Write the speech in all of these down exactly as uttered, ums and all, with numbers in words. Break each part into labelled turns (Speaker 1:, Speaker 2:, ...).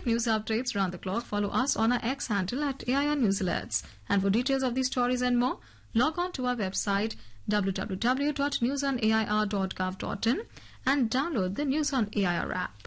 Speaker 1: get news updates round the clock, follow us on our X handle at A I R News Alerts. And for details of these stories and more, log on to our website w w w dot news on a i r dot gov dot in and download the News on A I R app.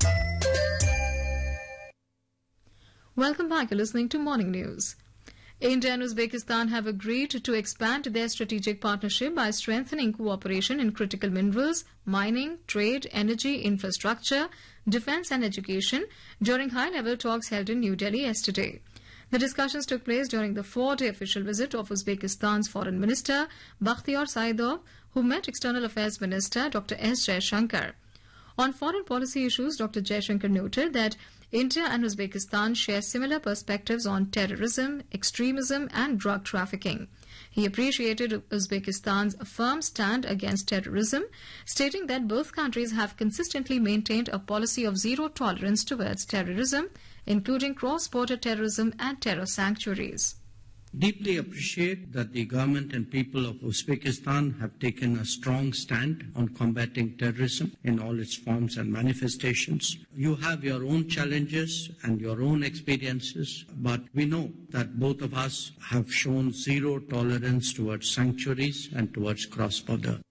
Speaker 1: Welcome back. You're listening to Morning News. India and Uzbekistan have agreed to expand their strategic partnership by strengthening cooperation in critical minerals, mining, trade, energy, infrastructure, defence and education during high-level talks held in New Delhi yesterday. The discussions took place during the four-day official visit of Uzbekistan's Foreign Minister, Bakhtiyor Saidov, who met External Affairs Minister Doctor S. Jaishankar. On foreign policy issues, Doctor Jaishankar noted that India and Uzbekistan share similar perspectives on terrorism, extremism and drug trafficking. He appreciated Uzbekistan's firm stand against terrorism, stating that both countries have consistently maintained a policy of zero tolerance towards terrorism, including cross-border terrorism and terror sanctuaries.
Speaker 2: Deeply appreciate that the government and people of Uzbekistan have taken a strong stand on combating terrorism in all its forms and manifestations. You have your own challenges and your own experiences, but we know that both of us have shown zero tolerance towards sanctuaries and towards cross-border.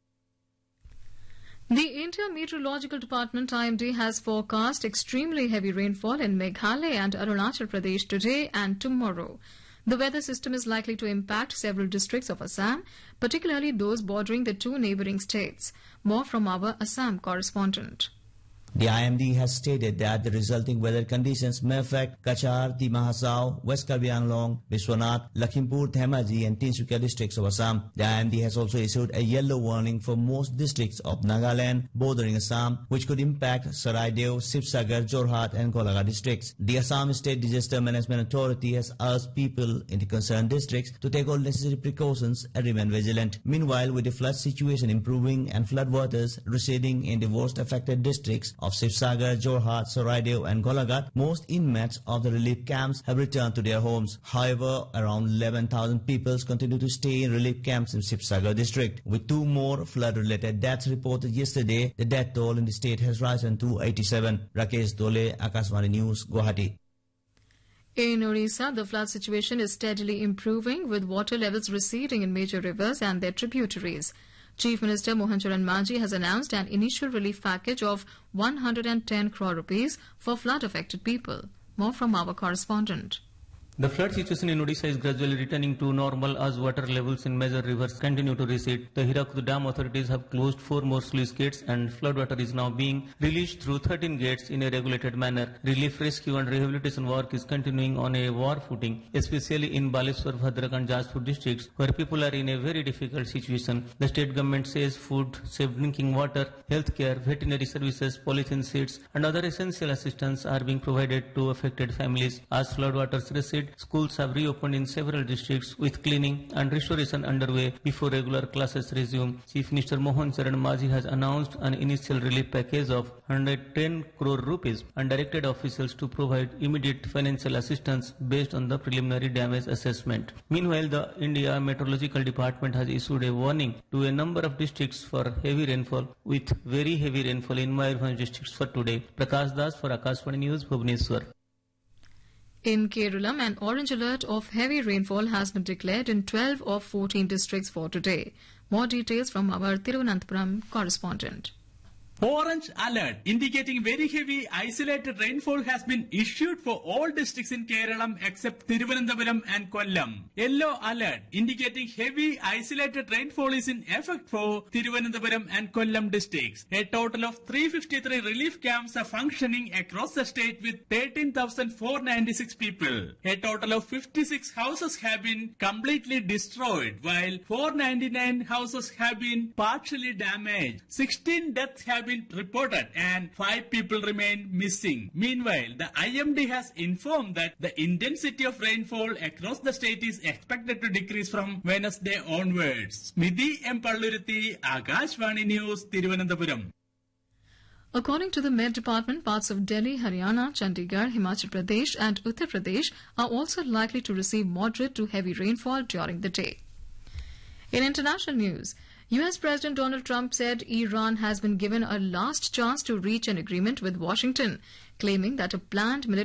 Speaker 1: The India Meteorological Department I M D has forecast extremely heavy rainfall in Meghalaya and Arunachal Pradesh today and tomorrow. The weather system is likely to impact several districts of Assam, particularly those bordering the two neighbouring states. More from our Assam correspondent.
Speaker 3: The I M D has stated that the resulting weather conditions may affect Kachar, Dima Hasao, West Karbi Anglong, Vishwanath, Lakhimpur, Dhemaji and Tinsukia districts of Assam. The I M D has also issued a yellow warning for most districts of Nagaland bordering Assam, which could impact Saraideo, Sibsagar, Jorhat and Golaghat districts. The Assam State Disaster Management Authority has asked people in the concerned districts to take all necessary precautions and remain vigilant. Meanwhile, with the flood situation improving and flood waters receding in the worst affected districts of Sibsagar, Jorhat, Saraideo and Golaghat, most inmates of the relief camps have returned to their homes. However, around eleven thousand people continue to stay in relief camps in Sibsagar district. With two more flood-related deaths reported yesterday, the death toll in the state has risen to eighty-seven. Rakesh Dole, Akashvani News, Guwahati.
Speaker 1: In Orissa, the flood situation is steadily improving, with water levels receding in major rivers and their tributaries. Chief Minister Mohan Charan Manji has announced an initial relief package of one hundred ten crore rupees for flood-affected people. More from our correspondent.
Speaker 4: The flood situation in Odisha is gradually returning to normal as water levels in major rivers continue to recede. The Hirakud Dam authorities have closed four more sluice gates and floodwater is now being released through thirteen gates in a regulated manner. Relief, rescue and rehabilitation work is continuing on a war footing, especially in Baleswar, Bhadrak and Jajpur districts where people are in a very difficult situation. The state government says food, safe drinking water, healthcare, veterinary services, polythene seeds and other essential assistance are being provided to affected families. As floodwaters recede, schools have reopened in several districts with cleaning and restoration underway before regular classes resume. Chief Minister Mohan Charan Manji has announced an initial relief package of one hundred ten crore rupees and directed officials to provide immediate financial assistance based on the preliminary damage assessment. Meanwhile, the India Meteorological Department has issued a warning to a number of districts for heavy rainfall, with very heavy rainfall in Mayurbhanj districts for today. Prakash Das for Akashvani News, Bhubaneswar.
Speaker 1: In Kerala, an orange alert of heavy rainfall has been declared in twelve of fourteen districts for today. More details from our Thiruvananthapuram correspondent.
Speaker 5: Orange alert indicating very heavy isolated rainfall has been issued for all districts in Kerala except Thiruvananthapuram and Kollam. Yellow alert indicating heavy isolated rainfall is in effect for Thiruvananthapuram and Kollam districts. A total of three hundred fifty-three relief camps are functioning across the state with thirteen thousand four hundred ninety-six people. A total of fifty-six houses have been completely destroyed, while four hundred ninety-nine houses have been partially damaged. sixteen deaths have been reported and five people remain missing. Meanwhile, the I M D has informed that the intensity of rainfall across the state is expected to decrease from Wednesday onwards. Smidhi M. Palluruthi, Akashvani News, Thiruvananthapuram.
Speaker 1: According to the Met Department, parts of Delhi, Haryana, Chandigarh, Himachal Pradesh and Uttar Pradesh are also likely to receive moderate to heavy rainfall during the day. In international news, U S President Donald Trump said Iran has been given a last chance to reach an agreement with Washington, claiming that a planned military